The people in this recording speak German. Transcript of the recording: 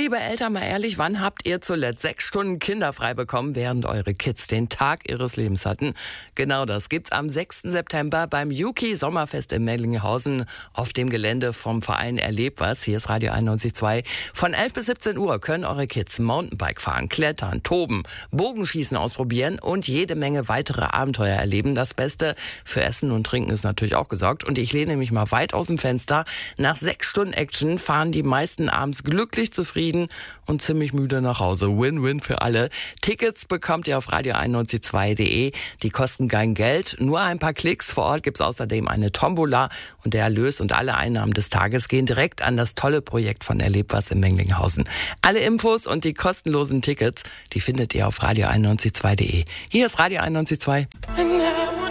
Liebe Eltern, mal ehrlich, wann habt ihr zuletzt 6 Stunden kinderfrei bekommen, während eure Kids den Tag ihres Lebens hatten? Genau das gibt's am 6. September beim Juki Sommerfest in Menglinghausen auf dem Gelände vom Verein Erleb was. Hier ist Radio 91.2. Von 11 bis 17 Uhr können eure Kids Mountainbike fahren, klettern, toben, Bogenschießen ausprobieren und jede Menge weitere Abenteuer erleben. Das Beste für Essen und Trinken ist natürlich auch gesorgt. Und ich lehne mich mal weit aus dem Fenster. Nach 6 Stunden Action fahren die meisten abends glücklich zufrieden und ziemlich müde nach Hause. Win-win für alle. Tickets bekommt ihr auf radio912.de. Die kosten kein Geld, nur ein paar Klicks. Vor Ort gibt's außerdem eine Tombola und der Erlös und alle Einnahmen des Tages gehen direkt an das tolle Projekt von Erleb was in Menglinghausen. Alle Infos und die kostenlosen Tickets, die findet ihr auf radio912.de. Hier ist Radio 91.2.